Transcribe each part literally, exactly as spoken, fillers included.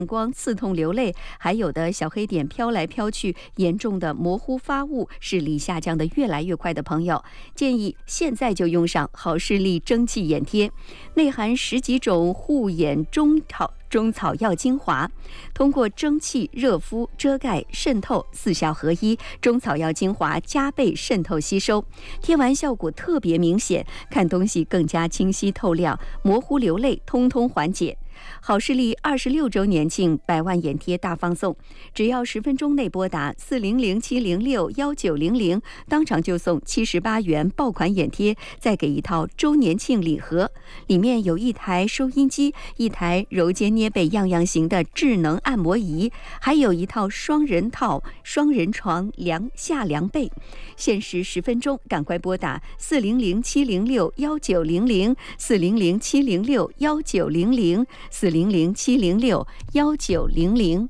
光刺痛流泪，还有的小黑点飘来飘去，严重的模糊发物，视力下降的越来越快的朋友，建议现在就用上好视力蒸汽眼贴，内含十几种护眼中草中草药精华，通过蒸汽、热敷、遮盖、渗透四效合一，中草药精华加倍渗透吸收，贴完效果特别明显，看东西更加清晰透亮，模糊流泪通通缓解。好视力二十六周年庆百万眼贴大放送，只要十分钟内拨打四零零七零六幺九零零，当场就送七十八元爆款眼贴，再给一套周年庆礼盒，里面有一台收音机、一台揉肩捏背样样行的智能按摩仪，还有一套双人套、双人床量下量背。限时十分钟，赶快拨打四零零七零六幺九零零四零零七零六幺九零零四零零七零六幺九零零。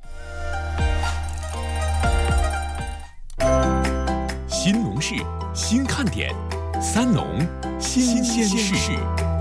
新农事，新看点，三农新鲜事。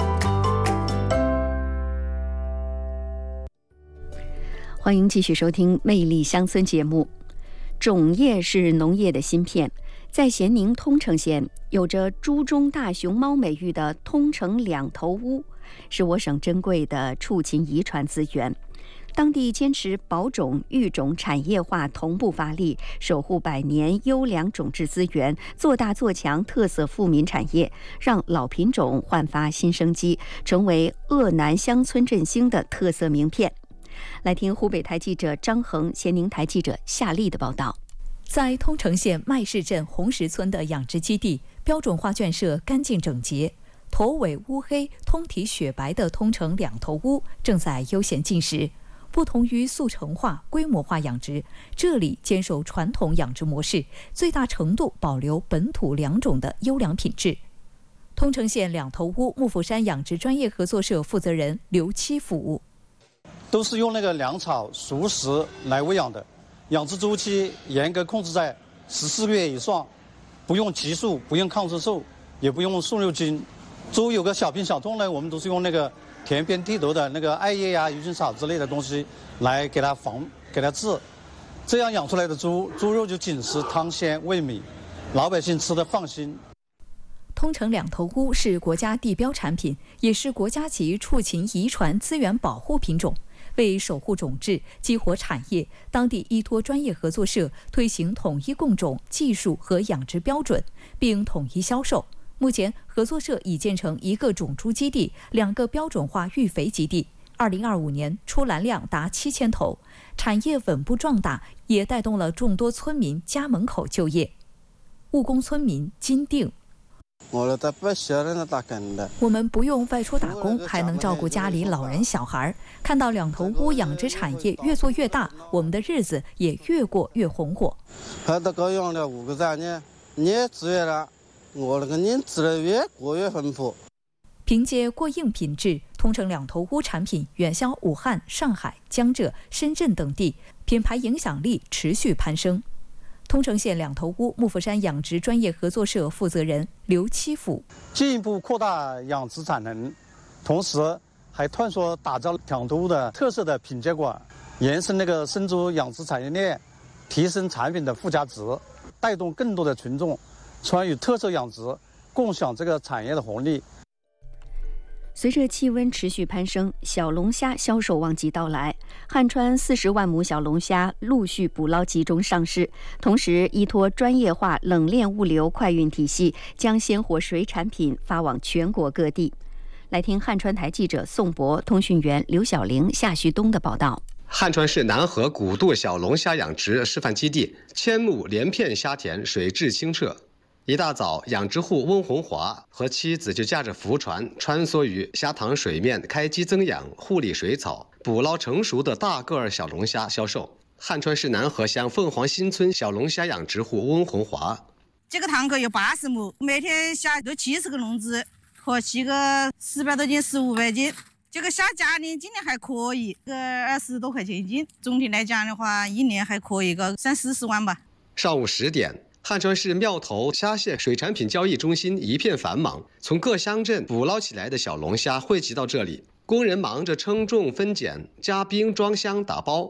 欢迎继续收听《魅力乡村》节目。种业是农业的芯片，在咸宁通城县有着猪中大熊猫美誉的通城两头屋，是我省珍贵的畜禽遗传资源。当地坚持保种育种产业化同步发力，守护百年优良种质资源，做大做强特色富民产业，让老品种焕发新生机，成为鄂南乡村振兴的特色名片。来听湖北台记者张恒、咸宁台记者夏丽的报道。 在通城县麦市镇红石村的养殖基地，标准化圈舍干净整洁，头尾乌黑、通体雪白的通城两头乌正在悠闲进食。不同于速成化、规模化养殖，这里坚守传统养殖模式，最大程度保留本土良种的优良品质。通城县两头乌幕府山养殖专业合作社负责人刘七甫， 都是用那个粮草、熟食来喂养的，养殖周期严格控制在十四个月以上，不用激素，不用抗生素，也不用瘦肉精。猪有个小病小痛呢，我们都是用那个田边地头的那个艾叶呀、鱼腥草之类的东西来给它防、给它治，这样养出来的猪，猪肉就紧实、汤鲜、味美，老百姓吃得放心。 通城两头乌是国家地标产品，也是国家级畜禽遗传资源保护品种。为守护种质、激活产业，当地依托专业合作社推行统一供种技术和养殖标准，并统一销售。目前，合作社已建成一个种猪基地、两个标准化育肥基地。二零二五年出栏量达七千头，产业稳步壮大，也带动了众多村民家门口就业。务工村民金定。我们不用外出打工，还能照顾家里老人小孩。看到两头乌养殖产业越做越大，我们的日子也越过越红火。 还得高养了五个三年，年资源了，我那个年资源越过越丰富。 凭借过硬品质，通城两头乌产品远销武汉、上海、江浙、深圳等地，品牌影响力持续攀升。通城县两头乌幕府山养殖专业合作社负责人刘七甫， 进一步扩大养殖产能，同时还探索打造两头乌的特色的品结果，延伸那个生猪养殖产业链，提升产品的附加值，带动更多的群众参与特色养殖，共享这个产业的红利。 随着气温持续攀升，小龙虾销售旺季到来，汉川四十万亩小龙虾陆续捕捞集中上市，同时依托专业化冷链物流快运体系，将鲜活水产品发往全国各地。来听汉川台记者宋博、通讯员刘小玲、夏旭东的报道。 汉川市南河古渡小龙虾养殖示范基地，千亩连片虾田水质清澈。一大早，养殖户温红华和妻子就驾着浮船穿梭于虾塘水面，开机增氧、护理水草，捕捞成熟的大个儿小龙虾销售。汉川市南河乡凤凰新村小龙虾养殖户温红华： 这个塘口有八十亩，每天下都七十个笼子，和起个十百多斤、十五百斤。这个虾价呢，今年还可以，个二十多块钱一斤。总体来讲的话，一年还可以个三四十万吧。 上午十点。汉川市庙头虾蟹水产品交易中心一片繁忙，从各乡镇捕捞起来的小龙虾汇集到这里， 工人忙着称重分拣、加冰装箱打包。